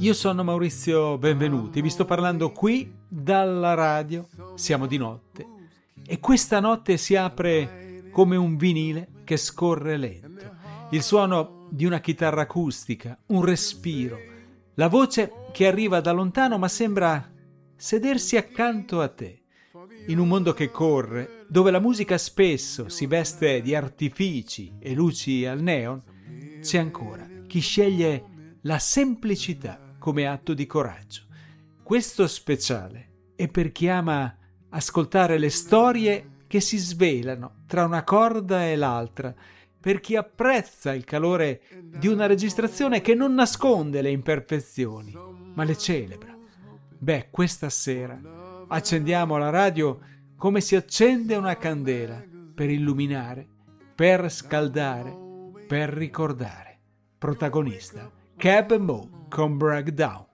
Io sono Maurizio Benvenuti, vi sto parlando qui dalla radio, siamo di notte e questa notte si apre come un vinile che scorre lento. Il suono di una chitarra acustica, un respiro, la voce che arriva da lontano ma sembra sedersi accanto a te. In un mondo che corre, dove la musica spesso si veste di artifici e luci al neon, c'è ancora chi sceglie la semplicità come atto di coraggio. Questo speciale è per chi ama ascoltare le storie che si svelano tra una corda e l'altra, per chi apprezza il calore di una registrazione che non nasconde le imperfezioni, ma le celebra. Questa sera accendiamo la radio come si accende una candela per illuminare, per scaldare, per ricordare. Protagonista Cab Mo con Breakdown.